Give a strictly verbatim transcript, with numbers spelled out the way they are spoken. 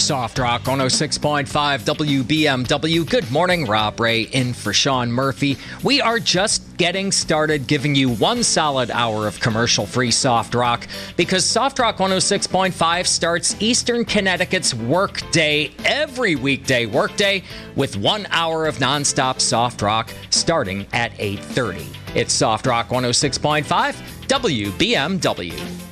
Soft Rock one oh six point five W B M W. Good morning, Rob Ray in for Sean Murphy. We are just getting started giving you one solid hour of commercial-free Soft Rock because Soft Rock one oh six point five starts Eastern Connecticut's workday every weekday workday with one hour of nonstop Soft Rock starting at eight thirty. It's Soft Rock one oh six point five W B M W.